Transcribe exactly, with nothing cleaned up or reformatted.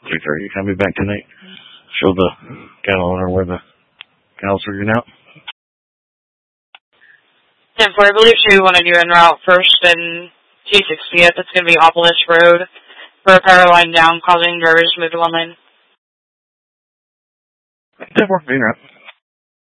three thirty. Can I be back tonight? Show the cattle owner where the cows are getting out. ten four, I believe she wanted you en route first and T sixtieth. That's going to be Obelisk Road for a power line down, causing drivers to move to one lane. ten four, be en route.